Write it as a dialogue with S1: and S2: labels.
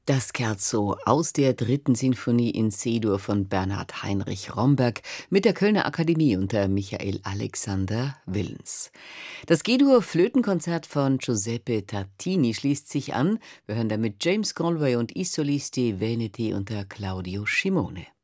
S1: Das Scherzo aus der dritten Sinfonie in C-Dur von Bernhard Heinrich Romberg mit der Kölner Akademie unter Michael Alexander Willens. Das G-Dur Flötenkonzert von Giuseppe Tartini schließt sich an. Wir hören damit James Galway und I Solisti Veneti unter Claudio Scimone.